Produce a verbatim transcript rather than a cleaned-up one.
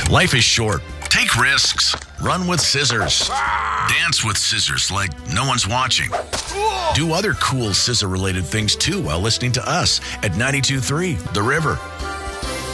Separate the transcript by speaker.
Speaker 1: Life is short. Take risks. Run with scissors. Dance with scissors like no one's watching. Do other cool scissor-related things too while listening to us at ninety-two point three The River.